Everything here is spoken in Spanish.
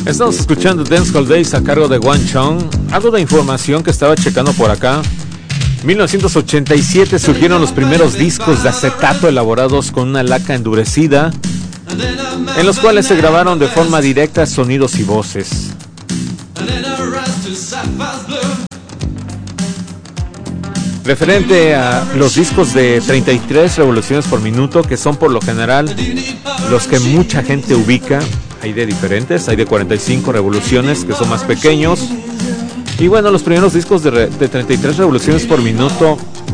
Estamos escuchando Dancehall Days a cargo de One Chong. Algo de información que estaba checando por acá. 1987 surgieron los primeros discos de acetato elaborados con una laca endurecida, en los cuales se grabaron de forma directa sonidos y voces. Referente a los discos de 33 revoluciones por minuto, que son por lo general los que mucha gente ubica, hay de diferentes, hay de 45 revoluciones que son más pequeños. Y bueno, los primeros discos de 33 revoluciones por minuto